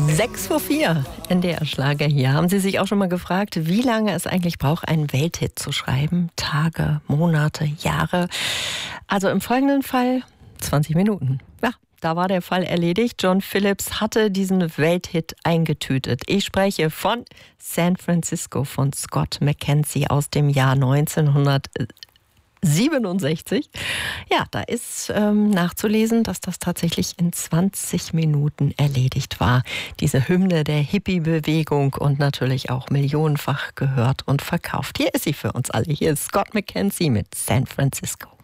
6:04 NDR-Schlager hier. Haben Sie sich auch schon mal gefragt, wie lange es eigentlich braucht, einen Welthit zu schreiben? Tage, Monate, Jahre? Also im folgenden Fall 20 Minuten. Ja, da war der Fall erledigt. John Phillips hatte diesen Welthit eingetütet. Ich spreche von San Francisco von Scott McKenzie aus dem Jahr 1967. Ja, da ist nachzulesen, dass das tatsächlich in 20 Minuten erledigt war. Diese Hymne der Hippie-Bewegung und natürlich auch millionenfach gehört und verkauft. Hier ist sie für uns alle. Hier ist Scott McKenzie mit San Francisco.